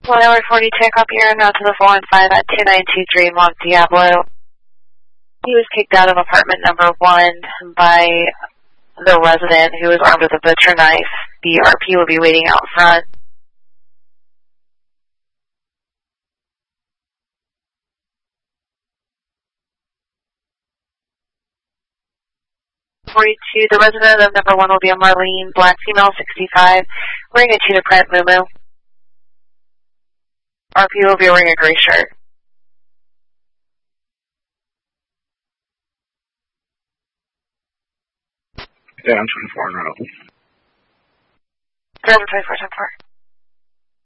Flyover 42, copy your now to the 415 at 2923 Mont Diablo. He was kicked out of apartment number 1 by the resident who was armed with a butcher knife. The RP will be waiting out front. 42, the resident of number 1 will be a Marlene, black female, 65, wearing a tuna print muumuu. RP will be wearing a gray shirt. Yeah, I'm 24 now. 24, 24.